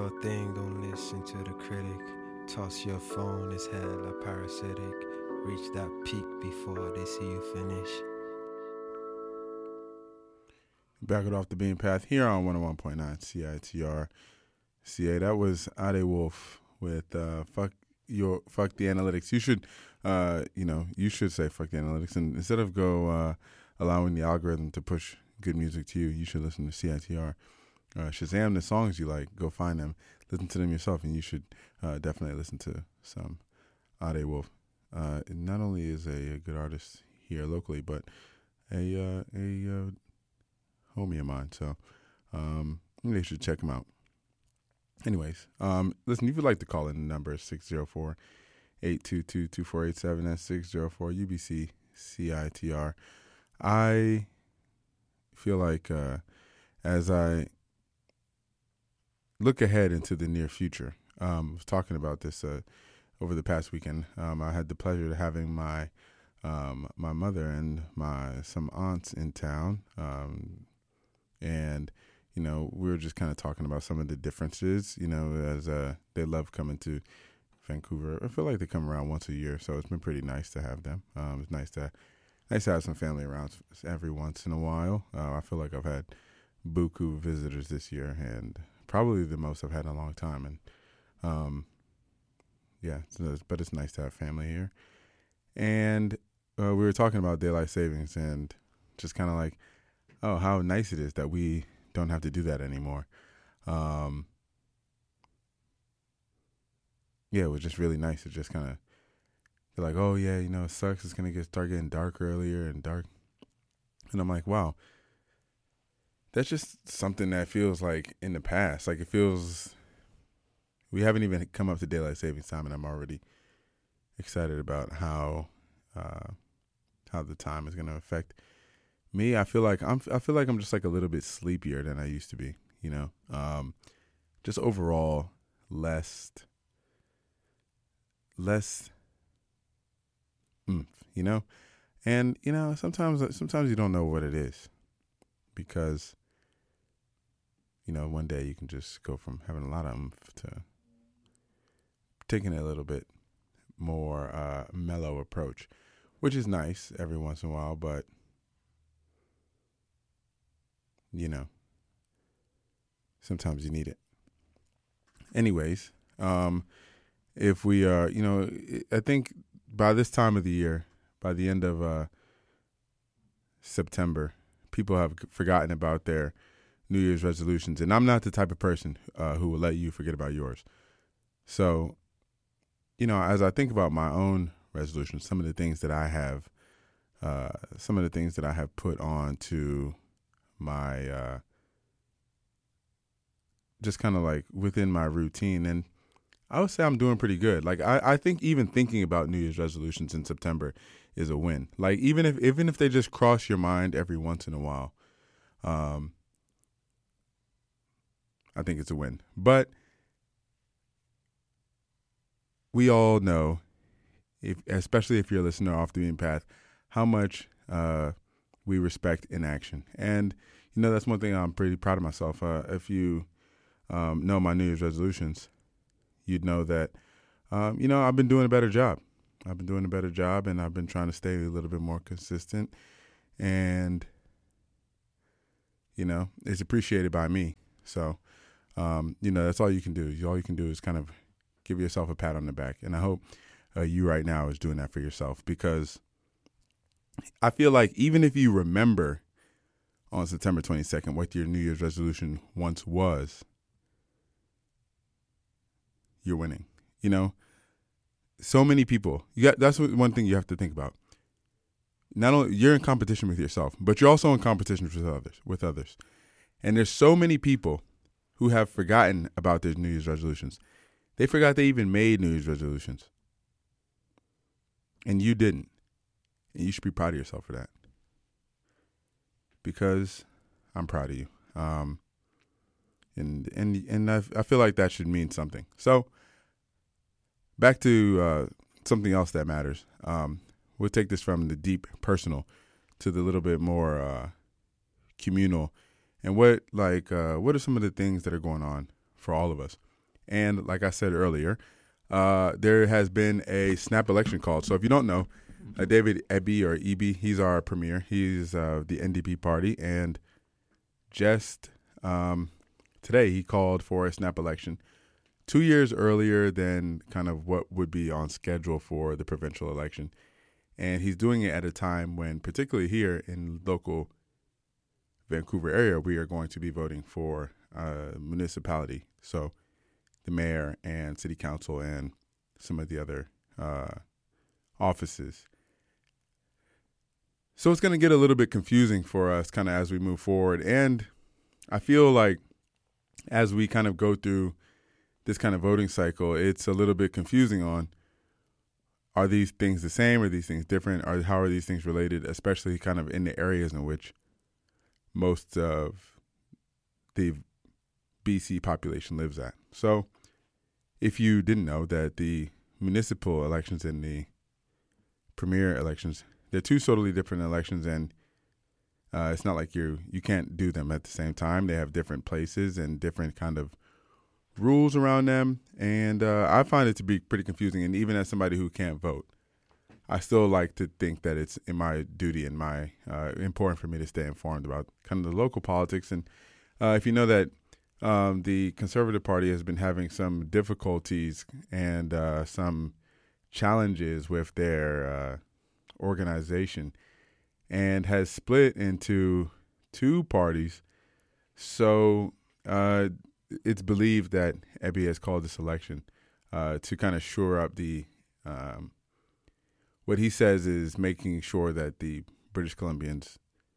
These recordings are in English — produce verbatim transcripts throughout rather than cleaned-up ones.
your thing, don't listen to the critic. Toss your phone, it's hella parasitic. Reach that peak before they see you finish. Back it off the beam path here on one oh one point nine C I T R C A. That was Ade Wolf with uh, fuck your fuck the analytics. You should, uh, you know, you should say fuck the analytics, and instead of go uh, allowing the algorithm to push good music to you, you should listen to C I T R. Uh, Shazam the songs you like, go find them, listen to them yourself, and you should uh, definitely listen to some Ade Wolf. Uh, not only is a, a good artist here locally, but a uh, a uh, homie of mine, so um, you should check him out. Anyways, um, listen, if you'd like to call in, the number is six oh four, eight two two, two four eight seven. That's six oh four U B C C I T R. I feel like uh, as I look ahead into the near future, um, I was talking about this uh, over the past weekend. Um, I had the pleasure of having my um, my mother and my some aunts in town, um, and you know, we were just kind of talking about some of the differences, you know, as uh, they love coming to Vancouver. I feel like they come around once a year, so it's been pretty nice to have them. Um, it's nice to nice to have some family around every once in a while. Uh, I feel like I've had buku visitors this year, and probably the most I've had in a long time. And um, yeah, it's, but it's nice to have family here. And uh, we were talking about daylight savings, and just kind of like, oh, how nice it is that we don't have to do that anymore. Um, yeah, it was just really nice to just kind of be like, oh yeah, you know, it sucks. It's going to get start getting dark earlier and dark. And I'm like, wow, that's just something that feels like in the past. Like it feels, we haven't even come up to daylight savings time, and I'm already excited about how, uh, how the time is going to affect me. I feel like I'm. I feel like I'm just like a little bit sleepier than I used to be. You know, um, just overall less, less, oomph, you know, and you know sometimes sometimes you don't know what it is, because you know one day you can just go from having a lot of oomph to taking a little bit more uh, mellow approach, which is nice every once in a while, but you know, sometimes you need it. Anyways, um, if we are, you know, I think by this time of the year, by the end of uh, September, people have forgotten about their New Year's resolutions. And I'm not the type of person uh, who will let you forget about yours. So, you know, as I think about my own resolutions, some of the things that I have, uh, some of the things that I have put on to my uh just kind of like within my routine, and I would say I'm doing pretty good. Like I, I think even thinking about New Year's resolutions in September is a win. Like even if even if they just cross your mind every once in a while, um I think it's a win. But we all know, if especially if you're a listener off the beaten path, how much uh we respect inaction. And, you know, that's one thing I'm pretty proud of myself. Uh, if you um, know my New Year's resolutions, you'd know that, um, you know, I've been doing a better job. I've been doing a better job, and I've been trying to stay a little bit more consistent. And, you know, it's appreciated by me. So, um, you know, that's all you can do. All you can do is kind of give yourself a pat on the back. And I hope uh, you right now is doing that for yourself, because I feel like even if you remember on September twenty-second what your New Year's resolution once was, you're winning. You know, so many people. You got, that's one thing you have to think about. Not only you're in competition with yourself, but you're also in competition with others. With others, and there's so many people who have forgotten about their New Year's resolutions. They forgot they even made New Year's resolutions, and you didn't. And you should be proud of yourself for that, because I'm proud of you. Um, and and and I, I feel like that should mean something. So back to uh, something else that matters. Um, we'll take this from the deep personal to the little bit more uh, communal. And what like uh, what are some of the things that are going on for all of us. And like I said earlier, uh, there has been a snap election called. So if you don't know, uh, David Eby or Eby, he's our premier. He's uh, the N D P party. And just um, today he called for a snap election two years earlier than kind of what would be on schedule for the provincial election. And he's doing it at a time when, particularly here in local Vancouver area, we are going to be voting for uh, municipality. So the mayor and city council and some of the other uh, offices. So it's going to get a little bit confusing for us kind of as we move forward. And I feel like as we kind of go through this kind of voting cycle, it's a little bit confusing on, are these things the same? Are these things different? Or how are these things related, especially kind of in the areas in which most of the B C population lives at? So if you didn't know that the municipal elections and the premier elections, they're two totally different elections, and uh, it's not like you you can't do them at the same time. They have different places and different kind of rules around them, and uh, I find it to be pretty confusing. And even as somebody who can't vote, I still like to think that it's in my duty and my uh, important for me to stay informed about kind of the local politics. And uh, if you know that um, the Conservative Party has been having some difficulties and uh, some challenges with their uh, organization and has split into two parties, so uh, it's believed that Eby has called this election uh, to kind of shore up the, um, what he says is making sure that the British Columbians'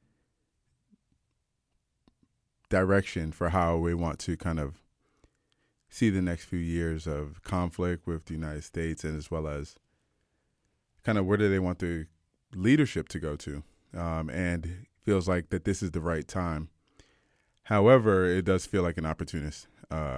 direction for how we want to kind of see the next few years of conflict with the United States, and as well as kind of where do they want the leadership to go to, um, and feels like that this is the right time. However, it does feel like an opportunist uh,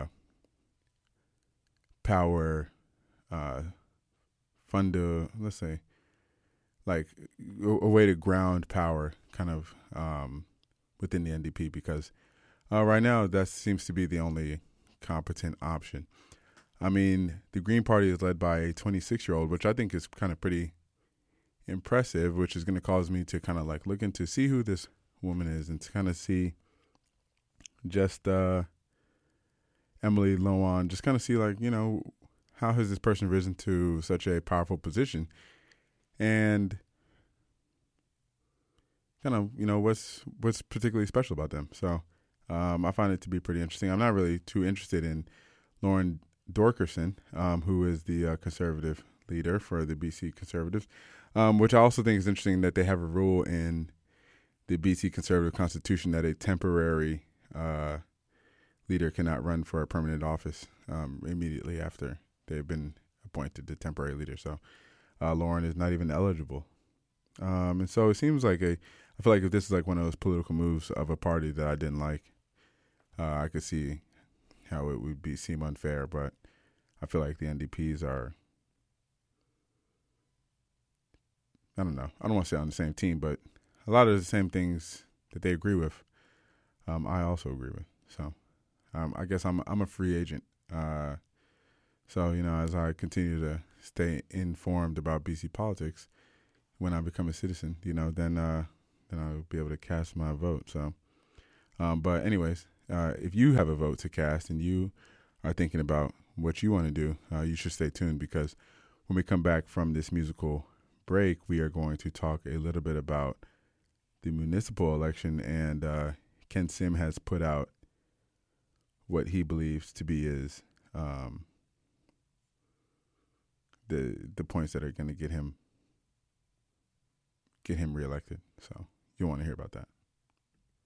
power uh, funda, let's say, like a, a way to ground power kind of um, within the N D P, because uh, right now that seems to be the only competent option. I mean, the Green Party is led by a twenty-six-year-old, which I think is kind of pretty impressive, which is going to cause me to kind of like look into, see who this woman is, and to kind of see just uh, Emily Loan, just kind of see like, you know, how has this person risen to such a powerful position, and kind of, you know, what's what's particularly special about them. So um, I find it to be pretty interesting. I'm not really too interested in Lauren Dorkerson, um, who is the uh, conservative leader for the B C Conservatives, um, which I also think is interesting that they have a rule in the B C Conservative Constitution that a temporary uh, leader cannot run for a permanent office um, immediately after they've been appointed the temporary leader. So uh, Lauren is not even eligible. Um, and so it seems like a, I feel like if this is like one of those political moves of a party that I didn't like, uh, I could see how it would be seem unfair, but I feel like the N D Ps are, I don't know, I don't want to say on the same team, but a lot of the same things that they agree with, um, I also agree with. So um, I guess I'm I'm a free agent. Uh, so, you know, as I continue to stay informed about B C politics, when I become a citizen, you know, then uh, then I'll be able to cast my vote. So, um, but anyways, uh, if you have a vote to cast and you are thinking about what you want to do, uh, you should stay tuned, because when we come back from this musical break, we are going to talk a little bit about the municipal election, and uh, Ken Sim has put out what he believes to be his um, the the points that are going to get him get him reelected. So you want to hear about that.